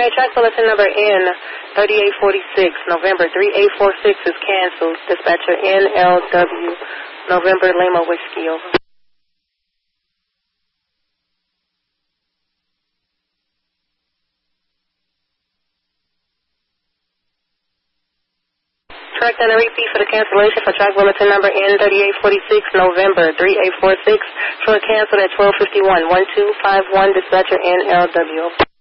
Okay, track bulletin number N3846, November 3846 is canceled. Dispatcher NLW, November Lima Whiskey, over. Correct, and a repeat for the cancellation for track bulletin number N3846, November 3846, for a cancel at 12:51, 1251, dispatcher NLW.